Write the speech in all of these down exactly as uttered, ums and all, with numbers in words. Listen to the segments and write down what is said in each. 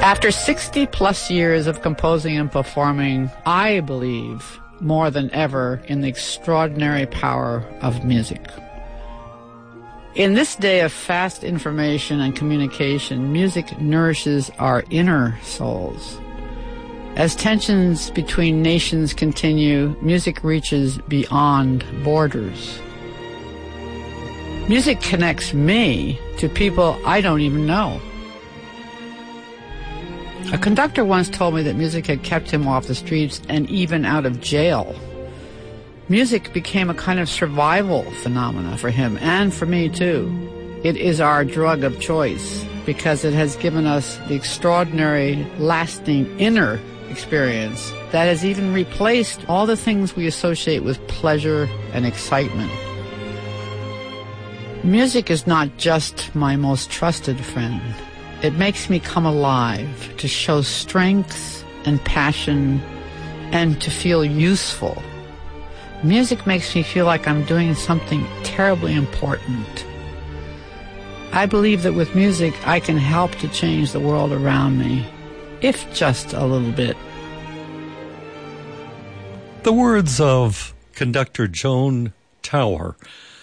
After sixty plus years of composing and performing, I believe more than ever in the extraordinary power of music. In this day of fast information and communication, music nourishes our inner souls. As tensions between nations continue, music reaches beyond borders. Music connects me to people I don't even know. A conductor once told me that music had kept him off the streets and even out of jail. Music became a kind of survival phenomena for him and for me too. It is our drug of choice because it has given us the extraordinary, lasting inner experience that has even replaced all the things we associate with pleasure and excitement. Music is not just my most trusted friend. It makes me come alive, to show strength and passion, and to feel useful. Music makes me feel like I'm doing something terribly important. I believe that with music, I can help to change the world around me, if just a little bit. The words of conductor Joan Tower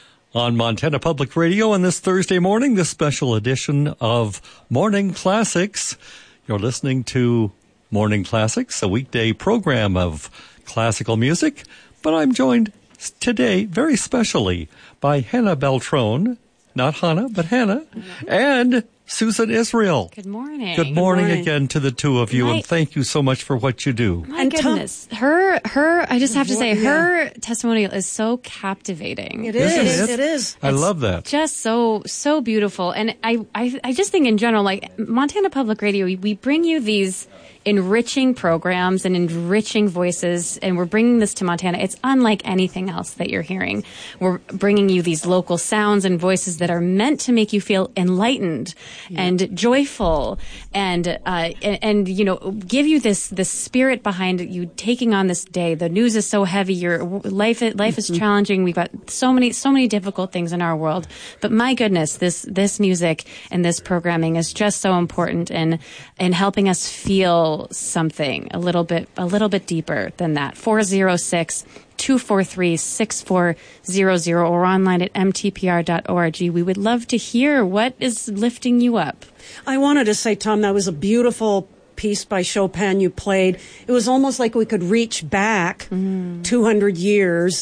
on Montana Public Radio on this Thursday morning, this special edition of Morning Classics. You're listening to Morning Classics, a weekday program of classical music, but I'm joined today very specially by Hannah Beltrone, not Hannah, but Hannah, and Susan Israel. Good morning. Good morning, Good morning. again to the two of you, My, and thank you so much for what you do. My and goodness. Tom, her, her, I just have to say, yeah. her testimonial is so captivating. It is. Isn't it? It is. I it's love that. Just so, so beautiful. And I, I, I just think in general, like Montana Public Radio, we, we bring you these enriching programs and enriching voices, and we're bringing this to Montana. It's unlike anything else that you're hearing. We're bringing you these local sounds and voices that are meant to make you feel enlightened yeah. and joyful, and uh, and, and you know, give you this this spirit behind you taking on this day. The news is so heavy. Your life life is challenging. We've got so many so many difficult things in our world. But my goodness, this this music and this programming is just so important in in helping us feel something a little bit a little bit deeper than that. four oh six, two four three, six four zero zero or online at m t p r dot org. We would love to hear what is lifting you up. I wanted to say, Tom, that was a beautiful piece by Chopin you played. It was almost like we could reach back mm. two hundred years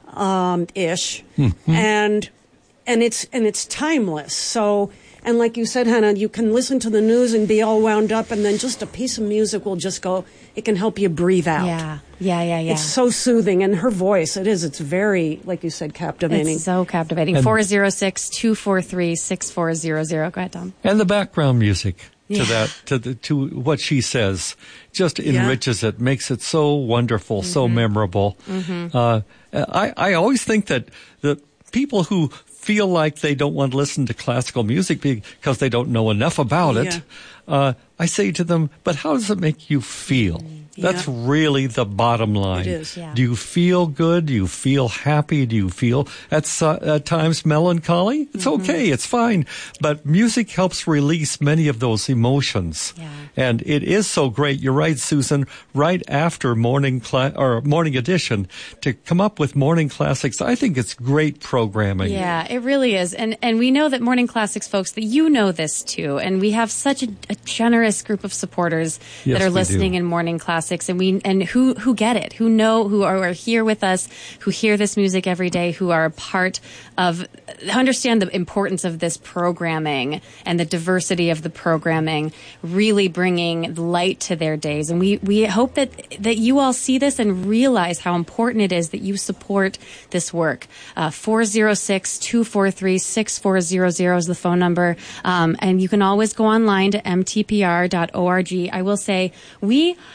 um, ish, mm-hmm. and and it's and it's timeless. So. And like you said, Hannah, you can listen to the news and be all wound up, and then just a piece of music will just go, it can help you breathe out. Yeah, yeah, yeah, yeah. It's so soothing. And her voice, it is, it's very, like you said, captivating. It's so captivating. four oh six, two four three, six four zero zero. Go ahead, Tom. And the background music to yeah. that, to the, to what she says, just enriches yeah. it, makes it so wonderful, mm-hmm. so memorable. Mm-hmm. Uh, I, I always think that the people who feel like they don't want to listen to classical music because they don't know enough about it, yeah. uh, I say to them, but how does it make you feel? Yeah. That's really the bottom line. It is. Yeah. Do you feel good? Do you feel happy? Do you feel at, uh, at times melancholy? It's mm-hmm. okay. It's fine. But music helps release many of those emotions. Yeah. And it is so great. You're right, Susan, right after morning cla- or morning edition to come up with morning classics. I think it's great programming. Yeah, it really is. And and we know that Morning Classics folks, that you know this too. And we have such a, a generous group of supporters yes, that are listening do. in Morning Classics, and we and who who get it, who know, who are, are here with us, who hear this music every day, who are a part of, understand the importance of this programming and the diversity of the programming, really bringing light to their days. And we, we hope that that you all see this and realize how important it is that you support this work. Uh, four oh six, two four three, six four zero zero is the phone number. Um, and you can always go online to m t p r dot org. I will say we are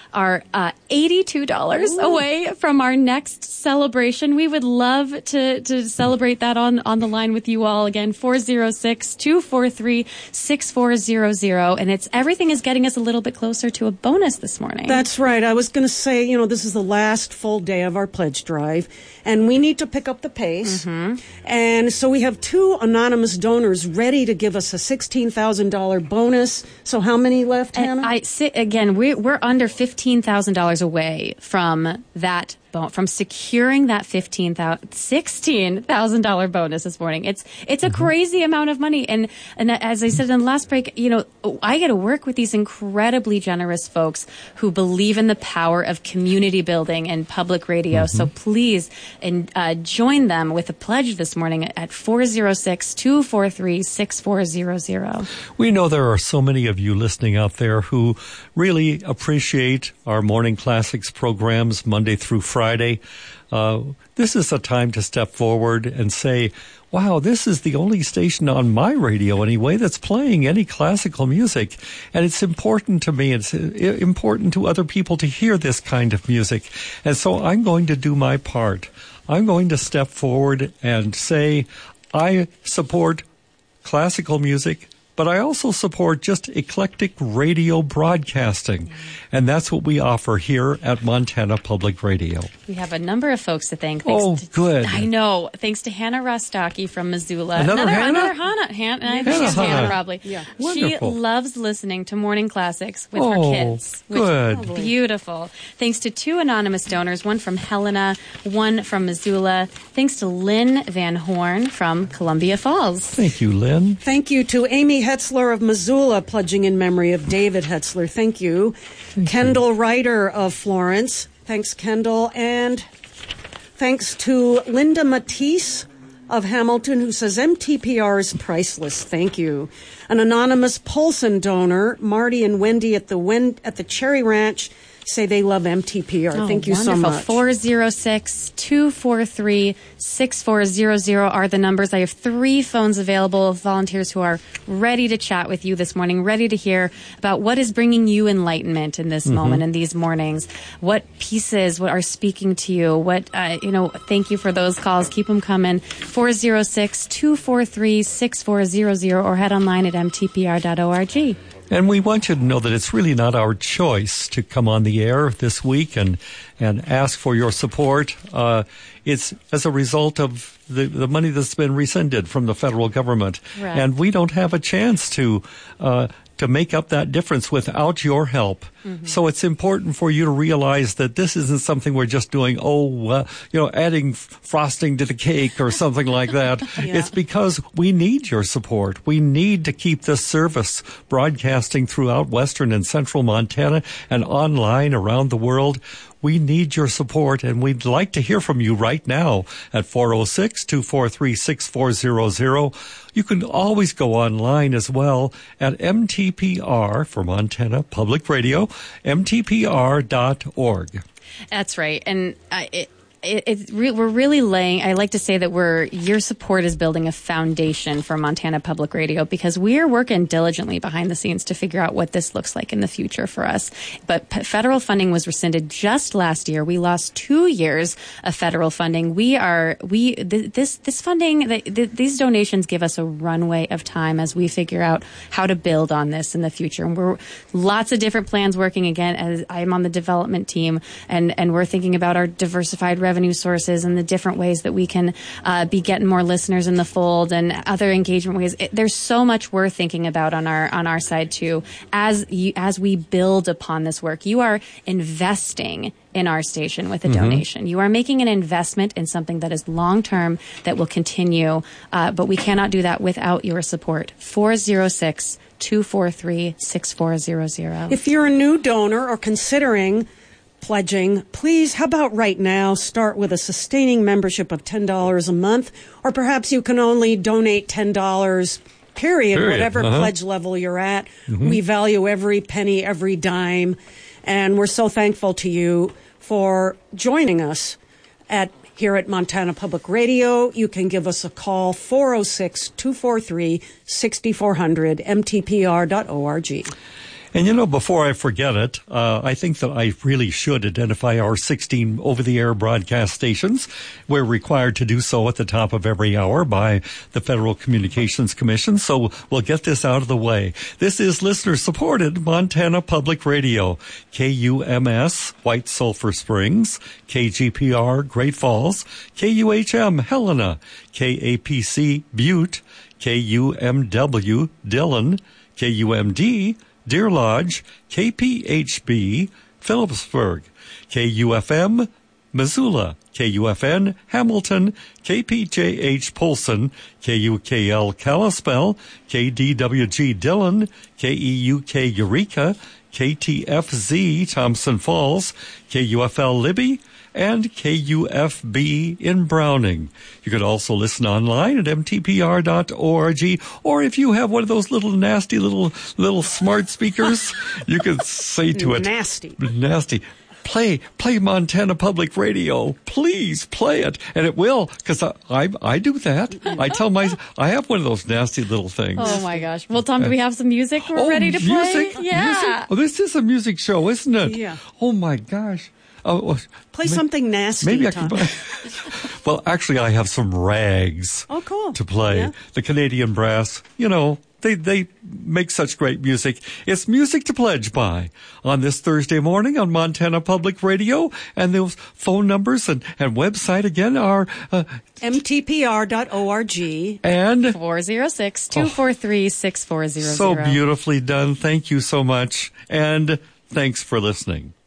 are uh, eighty-two dollars Ooh. away from our next celebration. We would love to, to celebrate that on, on the line with you all. Again, four oh six, two four three, six four zero zero. And it's everything is getting us a little bit closer to a bonus this morning. That's right. I was going to say, you know, this is the last full day of our pledge drive, and we need to pick up the pace. Mm-hmm. And so we have two anonymous donors ready to give us a sixteen thousand dollars bonus. So how many left, Hannah? I, I again, we're, we're under fifteen thousand dollars away from that. From securing that fifteen thousand, sixteen thousand dollar bonus this morning. It's it's a mm-hmm. crazy amount of money, and and as I said in the last break, you know, I get to work with these incredibly generous folks who believe in the power of community building and public radio. Mm-hmm. So please and uh, join them with a pledge this morning at four oh six, two four three, six four zero zero. We know there are so many of you listening out there who really appreciate our Morning Classics programs Monday through Friday. Friday. Uh, this is a time to step forward and say, wow, this is the only station on my radio anyway that's playing any classical music. And it's important to me. It's important to other people to hear this kind of music. And so I'm going to do my part. I'm going to step forward and say, I support classical music, but I also support just eclectic radio broadcasting. And that's what we offer here at Montana Public Radio. We have a number of folks to thank. Thanks oh, to, good. I know. Thanks to Hannah Rostocki from Missoula. Another, another Hannah? Another Hannah. Hannah. I think Hannah, it's Hannah. Hannah, probably. Yeah. She Wonderful. loves listening to Morning Classics with oh, her kids. Which good. Is beautiful. Thanks to two anonymous donors, one from Helena, one from Missoula. Thanks to Lynn Van Horn from Columbia Falls. Thank you, Lynn. Thank you to Amy Hetzler of Missoula, pledging in memory of David Hetzler. Thank you. Thank Kendall you. Ryder of Florence. Thanks, Kendall. And thanks to Linda Matisse of Hamilton, who says M T P R is priceless. Thank you. An anonymous Polson donor, Marty and Wendy at the Wen- at the Cherry Ranch, say they love M T P R. Oh, Thank you wonderful. so much. four oh six, two four three, six four zero zero are the numbers. I have three phones available of volunteers who are ready to chat with you this morning, ready to hear about what is bringing you enlightenment in this mm-hmm. moment, in these mornings. What pieces what are speaking to you? What, uh, you know, thank you for those calls. Keep them coming. four oh six, two four three, six four zero zero or head online at m t p r dot org. And we want you to know that it's really not our choice to come on the air this week and and ask for your support. Uh, it's as a result of the, the money that's been rescinded from the federal government. Right. And we don't have a chance to uh, to make up that difference without your help. Mm-hmm. So it's important for you to realize that this isn't something we're just doing, oh, uh, you know, adding f- frosting to the cake or something like that. Yeah. It's because we need your support. We need to keep this service broadcasting throughout western and central Montana and online around the world. We need your support, and we'd like to hear from you right now at four oh six, two four three, six four zero zero. You can always go online as well at M T P R for Montana Public Radio, m t p r dot org. That's right. And uh, it, it, it's re- we're really laying, I like to say that we're, your support is building a foundation for Montana Public Radio, because we're working diligently behind the scenes to figure out what this looks like in the future for us. But p- federal funding was rescinded just last year. We lost two years of federal funding. We are, we, th- this, this funding, th- th- these donations give us a runway of time as we figure out how to build on this in the future. And we're lots of different plans working again, as I'm on the development team, and, and we're thinking about our diversified revenue revenue sources and the different ways that we can uh, be getting more listeners in the fold and other engagement ways. It, there's so much we're thinking about on our on our side too. As you, as we build upon this work, you are investing in our station with a mm-hmm. donation. You are making an investment in something that is long term, that will continue. Uh, but we cannot do that without your support. four oh six, two four three, six four zero zero. If you're a new donor or considering pledging, please, how about right now, start with a sustaining membership of ten dollars a month, or perhaps you can only donate ten dollars, period, period. whatever uh-huh. pledge level you're at. Mm-hmm. We value every penny, every dime, and we're so thankful to you for joining us at here at Montana Public Radio. You can give us a call, four oh six, two four three, six four zero zero, m t p r dot org. And, you know, before I forget it, uh, I think that I really should identify our sixteen over-the-air broadcast stations. We're required to do so at the top of every hour by the Federal Communications Commission, so we'll get this out of the way. This is listener-supported Montana Public Radio, K U M S, White Sulphur Springs, K G P R, Great Falls, K U H M, Helena, K A P C, Butte, K U M W, Dillon, K U M D, Deer Lodge, K P H B, Phillipsburg, K U F M, Missoula, K U F N, Hamilton, K P J H Polson, K U K L Kalispell, K D W G Dillon, K E U K Eureka, K T F Z Thompson Falls, K U F L Libby, and K U F B in Browning. You could also listen online at m t p r dot org, or if you have one of those little nasty little little smart speakers, you could say to it, Nasty. nasty, play, play Montana Public Radio. Please play it. And it will, because I, I, I do that. I tell my, I have one of those nasty little things. Oh my gosh. Well, Tom, do we have some music we're Oh, ready to music? play? Yeah. Music? Oh, this is a music show, isn't it? Yeah. Oh my gosh. Oh, Play may- something nasty, Maybe I Tom. can play. Well, actually, I have some rags. Oh, cool. To play. Yeah. The Canadian Brass, you know, they they make such great music. It's music to pledge by on this Thursday morning on Montana Public Radio. And those phone numbers and, and website again are uh, m t p r dot org. and four oh six, two four three, six four zero zero. so beautifully done. Thank you so much. And thanks for listening.